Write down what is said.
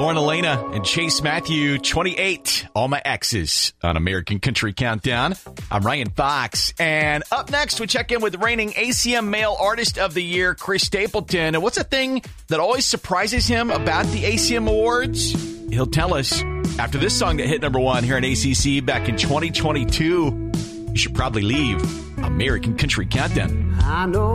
Lauren Elena and Chase Matthew, 28, All My Exes on American Country Countdown. I'm Ryan Fox. And up next, we check in with reigning ACM Male Artist of the Year, Chris Stapleton. And what's a thing that always surprises him about the ACM Awards? He'll tell us after this song that hit number one here in ACC back in 2022. You should probably leave American Country Countdown. I know